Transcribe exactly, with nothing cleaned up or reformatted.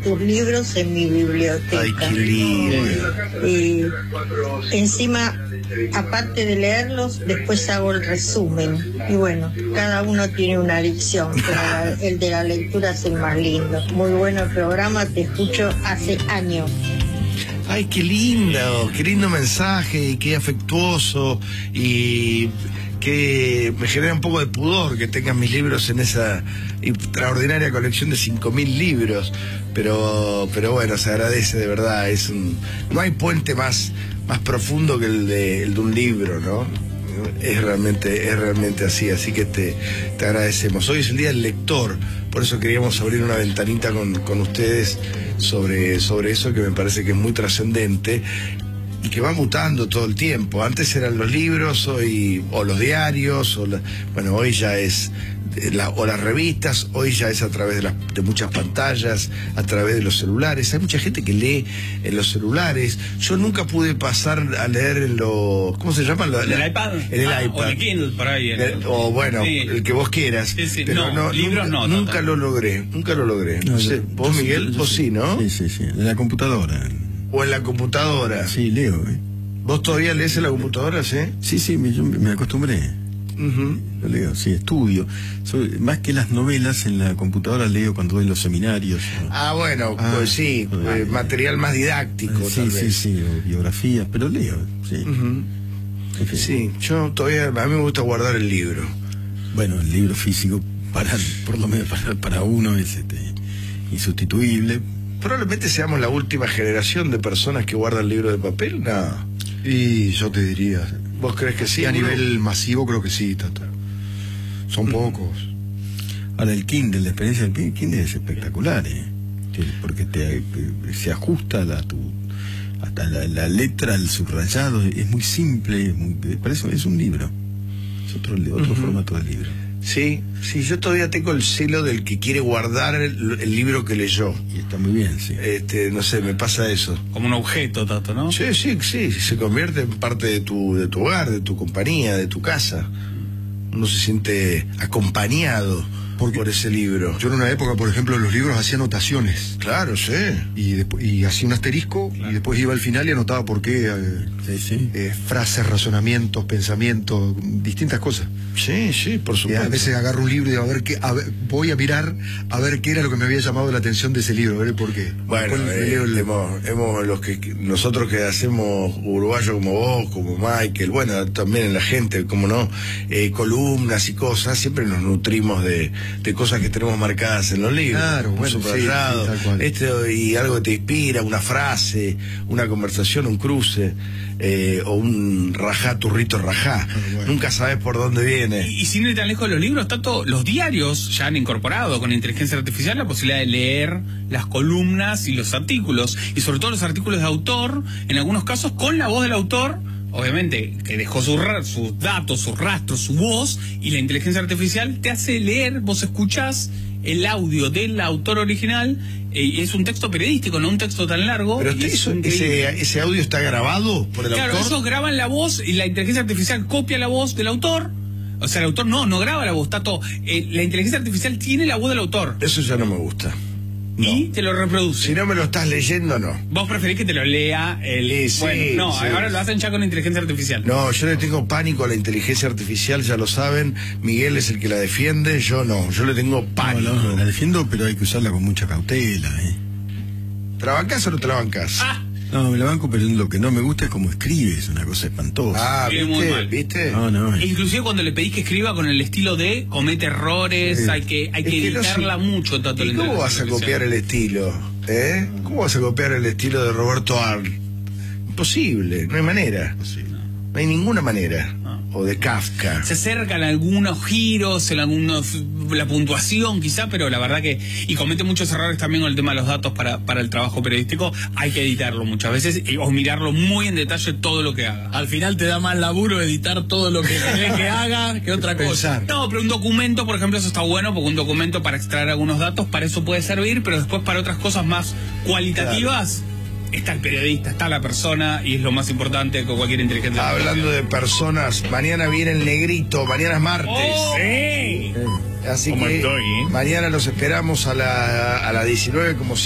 tus libros en mi biblioteca. Ay, qué lindo. Y encima, aparte de leerlos, después hago el resumen. Y bueno, cada uno tiene una adicción, pero la- el de la lectura es el más lindo. Muy bueno el programa, te escucho hace años. Ay, qué lindo, qué lindo mensaje y qué afectuoso, y que me genera un poco de pudor que tengan mis libros en esa extraordinaria colección de cinco mil libros, pero pero bueno, se agradece de verdad. Es un, no hay puente más, más profundo que el de, el de un libro, ¿no? Es realmente, es realmente así, así que te, te agradecemos. Hoy es el día del lector, por eso queríamos abrir una ventanita con, con ustedes sobre, sobre eso, que me parece que es muy trascendente y que va mutando todo el tiempo. Antes eran los libros, hoy, o los diarios, o la, bueno, hoy ya es la, o las revistas, hoy ya es a través de, las, de muchas pantallas, a través de los celulares. Hay mucha gente que lee en los celulares. Yo nunca pude pasar a leer en los, ¿cómo se llama? ¿En el iPad? En el ah, iPad. O en el Kindle, por ahí. En el... O bueno, sí. El que vos quieras. Sí, sí. Pero No, no, libros nunca, no, nunca no, lo logré, nunca lo logré. No, No, sé, yo- vos, yo- Miguel, yo- vos sí, ¿no? Sí, sí, sí. En la computadora. O en la computadora. Sí, leo, ¿eh? ¿Vos todavía lees en la computadora, sí? Sí, sí, me, yo me acostumbré. Uh-huh. Lo leo, sí, estudio. Soy- más que las novelas, en la computadora leo cuando doy los seminarios. ¿no? Ah, bueno, Ah, pues sí, ah, eh, material más didáctico, sí, tal sí, vez. sí, o biografías, pero leo, sí. Ujú. En fin. Sí, yo todavía, a mí me gusta guardar el libro. Bueno, el libro físico, para, por lo menos para, para uno, es este, insustituible. Probablemente seamos la última generación de personas que guardan libros de papel, no. Y yo te diría, ¿Vos crees que sí? sí, a Bruno? nivel masivo creo que sí, Tato. Son pocos. Ahora, el Kindle, la experiencia del Kindle es espectacular, ¿eh? Que- porque te, se ajusta a la, tu, hasta la, la letra, el subrayado, es muy simple, es muy, parece, es un libro. Es otro, otro Ujú. formato de libro. Sí, sí, yo todavía tengo el celo del que quiere guardar el, el libro que leyó. Y está muy bien, sí. Este, no sé, me pasa eso. Como un objeto, Tato, ¿no? Sí, sí, sí, se convierte en parte de tu, de tu hogar, de tu compañía, de tu casa. Uno se siente acompañado por, Porque por ese libro. Yo en una época, por ejemplo, en los libros hacía anotaciones. Claro, sí. Y, despu- y hacía un asterisco y después iba al final y anotaba por qué. eh, Sí, sí. eh, frases, razonamientos, pensamientos, distintas cosas. Sí, sí, por Y supuesto. a veces agarro un libro y digo, a ver qué, a ver, voy a mirar a ver qué era lo que me había llamado la atención de ese libro, a ver por qué. Bueno, Después eh, leo el- hemos, hemos los que que- nosotros que hacemos uruguayos como vos, como Michael, bueno, también en la gente, como no, eh, columnas y cosas, siempre nos nutrimos de, de cosas que tenemos marcadas en los libros. Claro, un bueno, sí, subrayado, sí, tal cual. este, y algo que te inspira, una frase, una conversación, un cruce, eh, o un rajá, turrito rajá. bueno. Nunca sabes por dónde viene. Y, y sin ir tan lejos de los libros, Tato, los diarios ya han incorporado con inteligencia artificial la posibilidad de leer las columnas y los artículos, y sobre todo los artículos de autor, en algunos casos con la voz del autor, obviamente, que dejó su ra- sus datos, sus rastros, su voz, y la inteligencia artificial te hace leer, vos escuchás el audio del autor original, eh, y es un texto periodístico, no un texto tan largo. Pero y usted es hizo- increíble. ese, ese audio está grabado por el Claro, autor. ellos graban la voz y la inteligencia artificial copia la voz del autor. O sea, el autor no, no graba la voz, Tato. Eh, la inteligencia artificial tiene la voz del autor Eso ya no me gusta. y te lo reproduce. Si no me lo estás leyendo, no. Vos preferís que te lo lea el... Sí, sí, bueno, no, sí. ahora lo hacen ya con inteligencia artificial. No, yo le tengo pánico a la inteligencia artificial, ya lo saben. Miguel es el que la defiende, yo no. Yo le tengo No, pánico. no, la defiendo, pero hay que usarla con mucha cautela, ¿eh? ¿Te la bancás o no te la bancás? Ah, No, me la banco, pero lo que no me gusta es cómo escribe, es una cosa espantosa. Ah, Escribe muy ¿viste? mal. ¿Viste? No, no, e es- inclusive cuando le pedís que escriba con el estilo de comete errores, Sí. hay que hay Es que que no sé- editarla mucho, Tato. la ¿Y cómo inteligencia vas a artificial. copiar el estilo? ¿Eh? ¿Cómo vas a copiar el estilo de Roberto Arlt? Imposible, no hay manera. No hay ninguna manera. No. O de Kafka. Se acercan algunos giros, en algunos, la puntuación quizá, pero la verdad que, y comete muchos errores también con el tema de los datos para, para el trabajo periodístico, hay que editarlo muchas veces y- o mirarlo muy en detalle todo lo que haga. Al final te da más laburo editar todo lo que querés que haga que otra cosa. Pensar. No, pero un documento, por ejemplo, eso está bueno, porque un documento para extraer algunos datos, para eso puede servir, pero después para otras cosas más cualitativas, está el periodista, está la persona, y es lo más importante que cualquier inteligencia. Hablando de personas, mañana viene el negrito, mañana es martes. ¡Oh! ¡Sí! Así ¿Cómo que estoy, eh? mañana los esperamos a la, a las diecinueve como